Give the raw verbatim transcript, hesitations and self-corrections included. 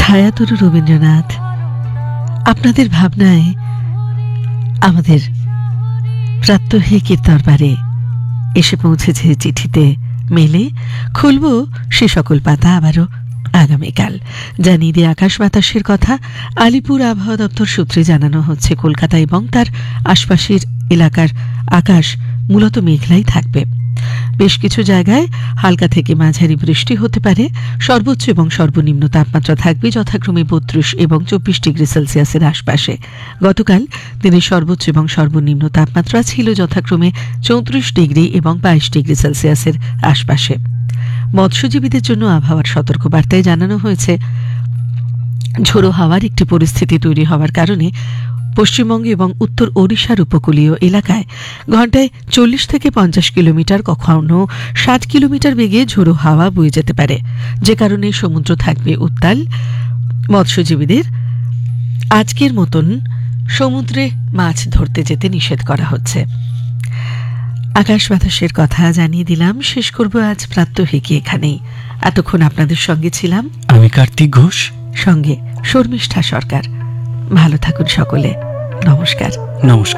ছায়াতরু রবীন্দ্রনাথ, আপনাদের ভাবনায় আমাদের প্রাত্যহিকের দরবারে এসে পৌঁছেছে চিঠিতে মেলে। খুলব সে সকল পাতা আবারও আগামীকাল। জানিয়ে দিয়ে আকাশ বাতাসের কথা। আলিপুর আবহাওয়া দপ্তর সূত্রে জানানো হচ্ছে, কলকাতা এবং তার আশপাশের এলাকার আকাশ মূলত মেঘলাই থাকবে। বেশ কিছু জায়গায় হালকা থেকে মাঝারি বৃষ্টি হতে পারে। সর্বোচ্চ এবং সর্বনিম্ন তাপমাত্রা থাকবে যথাক্রমে বত্রিশ এবং চব্বিশ ডিগ্রি সেলসিয়াসের আশপাশে। গতকাল দিনের সর্বোচ্চ এবং সর্বনিম্ন তাপমাত্রা ছিল যথাক্রমে চৌত্রিশ ডিগ্রি এবং বাইশ ডিগ্রি সেলসিয়াসের আশপাশে। মৎস্যজীবীদের জন্য আবহাওয়ার সতর্কবার্তায় জানানো হয়েছে, ঝোড়ো হাওয়ার একটি পরিস্থিতি তৈরি হওয়ার কারণে পশ্চিমবঙ্গে এবং উত্তর ওড়িশার উপকূলীয় এলাকায় ঘন্টায় চল্লিশ থেকে পঞ্চাশ কিলোমিটার, কখনো ষাট কিলোমিটার বেগে ঝোড়ো হাওয়া বয়ে যেতে পারে, যে কারণে সমুদ্র থাকবে উত্তাল। মৎস্যজীবীদের আজকের মতন সমুদ্রে মাছ ধরতে যেতে নিষেধ করা হচ্ছে। আকাশ বাতাসের কথা জানিয়ে দিলাম। শেষ করব আজ প্রাত্যহিকী এখানেই। এতক্ষণ আপনাদের সঙ্গে ছিলাম আমি কার্তিক ঘোষ, সঙ্গে শর্মিষ্ঠা সরকার। ভালো থাকুন সকলে। নমস্কার। নমস্কার।